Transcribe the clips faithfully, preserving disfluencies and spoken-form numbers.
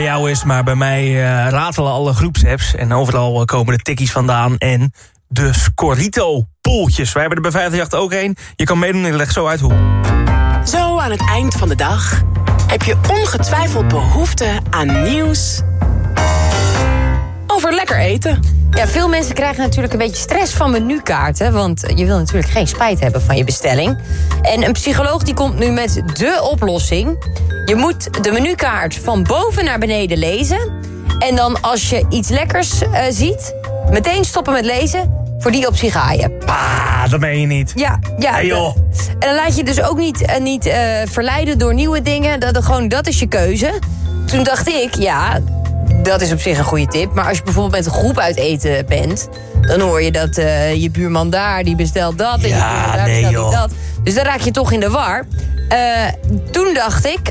Jou is, maar bij mij uh, ratelen alle groepsapps en overal komen de tikkies vandaan en de Scorito-poeltjes. Wij hebben er bij vijftig ook één. Je kan meedoen en ik leg zo uit hoe. Zo aan het eind van de dag heb je ongetwijfeld behoefte aan nieuws over lekker eten. Ja, veel mensen krijgen natuurlijk een beetje stress van menukaarten, want je wil natuurlijk geen spijt hebben van je bestelling. En een psycholoog die komt nu met dé oplossing. Je moet de menukaart van boven naar beneden lezen. En dan als je iets lekkers uh, ziet, meteen stoppen met lezen. Voor die optie ga je. Ah, dat meen je niet. Ja, ja. Hey, joh. En dan laat je dus ook niet, uh, niet uh, verleiden door nieuwe dingen. Dat, dat, gewoon, dat is je keuze. Toen dacht ik, ja, dat is op zich een goede tip. Maar als je bijvoorbeeld met een groep uit eten bent, dan hoor je dat uh, je buurman daar, die bestelt dat. En ja, je buurman daar nee, bestelt joh. dat. Dus dan raak je toch in de war. Uh, toen dacht ik,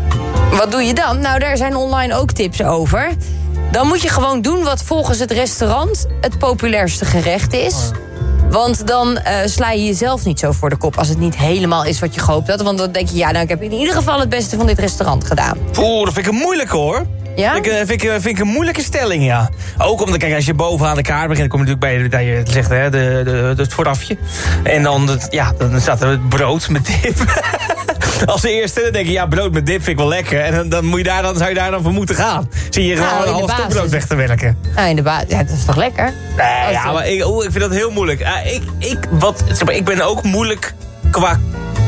wat doe je dan? Nou, daar zijn online ook tips over. Dan moet je gewoon doen wat volgens het restaurant het populairste gerecht is. Want dan uh, sla je jezelf niet zo voor de kop als het niet helemaal is wat je gehoopt had. Want dan denk je, ja, nou, ik heb in ieder geval het beste van dit restaurant gedaan. Oeh, dat vind ik een moeilijke, hoor. Ja? Vind ik, vind, ik, vind ik een moeilijke stelling, ja. Ook omdat, kijk, als je bovenaan de kaart begint, kom je natuurlijk bij, je zegt, hè, de, de, de, het voorafje. En dan, het, ja, dan staat er het brood met dip. Als eerste, dan denk je, ja, brood met dip vind ik wel lekker. En dan, dan, moet je daar, dan zou je daar dan voor moeten gaan. Zie je gewoon nou, een half stokbrood weg te werken. Ja, in de baas. Ja, dat is toch lekker? Nee, ja, maar ik, oh, ik vind dat heel moeilijk. Uh, ik, ik, wat, zeg maar, ik ben ook moeilijk qua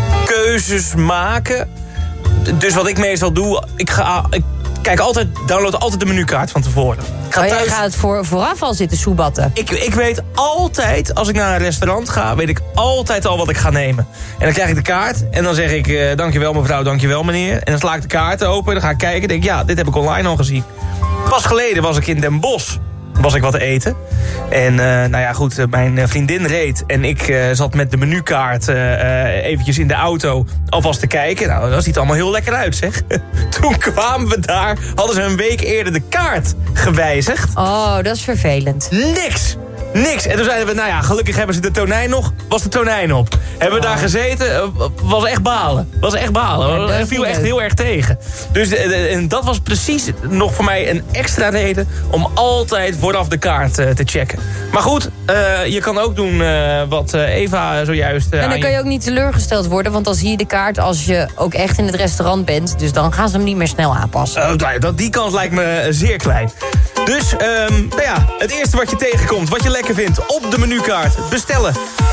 keuzes maken. Dus wat ik meestal doe, ik ga... Ik, Kijk, altijd, download altijd de menukaart van tevoren. Ik ga oh, thuis... jij gaat het voor, vooraf al zitten soebatten. Ik, ik weet altijd, als ik naar een restaurant ga, weet ik altijd al wat ik ga nemen. En dan krijg ik de kaart en dan zeg ik, uh, dankjewel mevrouw, dankjewel meneer. En dan sla ik de kaarten open en dan ga ik kijken en denk ja, dit heb ik online al gezien. Pas geleden was ik in Den Bosch, was ik wat eten. En uh, nou ja, goed, mijn vriendin reed en ik uh, zat met de menukaart uh, uh, eventjes in de auto alvast te kijken. Nou, dat ziet er allemaal heel lekker uit, zeg. Toen kwamen we daar, hadden ze een week eerder de kaart gewijzigd. Oh, dat is vervelend. Niks! Niks. En toen zeiden we, nou ja, gelukkig hebben ze de tonijn nog. Was de tonijn op. Hebben we daar gezeten? Was echt balen. Was echt balen. Ja, dat viel echt heel erg tegen. Dus en dat was precies nog voor mij een extra reden om altijd vooraf de kaart uh, te checken. Maar goed, uh, je kan ook doen uh, wat uh, Eva zojuist... Uh, en dan kan je ook niet teleurgesteld worden, want dan zie je de kaart als je ook echt in het restaurant bent. Dus dan gaan ze hem niet meer snel aanpassen. Uh, dat, die kans lijkt me zeer klein. Dus, um, nou ja, het eerste wat je tegenkomt, wat je lekker vindt, op de menukaart bestellen.